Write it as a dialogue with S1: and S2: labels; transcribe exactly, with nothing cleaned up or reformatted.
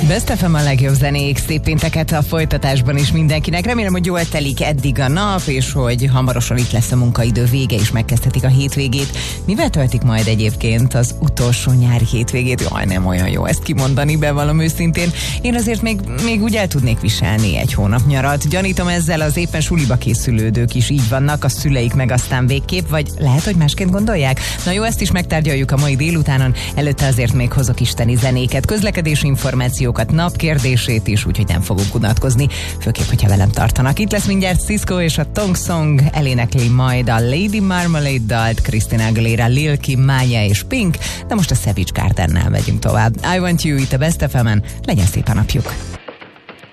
S1: Best ef em a legjobb zenék, szép pénteket a folytatásban is mindenkinek. Remélem, hogy jól telik eddig a nap, és hogy hamarosan itt lesz a munkaidő vége, és megkezdhetik a hétvégét. Mivel töltik majd egyébként az utolsó nyári hétvégét? Jaj, nem olyan jó ezt kimondani, bevallom őszintén. Én azért még, még úgy el tudnék viselni egy hónap nyarat. Gyanítom, ezzel az éppen suliba készülődők is így vannak, a szüleik meg aztán végképp, vagy lehet, hogy másként gondolják? Na jó, ezt is megtárgyaljuk a mai délutánon, előtte azért még hozok isteni zenéket, közlekedési információkat, napkérdését is, úgyhogy nem fogunk unatkozni, főképp, hogyha velem tartanak. Itt lesz mindjárt Cisco és a Tong Song, elénekli majd a Lady Marmalade dalt, Christina Aguilera, Lil Kim, Maya és Pink, de most a Savage Gardennel megyünk tovább. I Want You itt a Best ef emen, legyen szép a napjuk!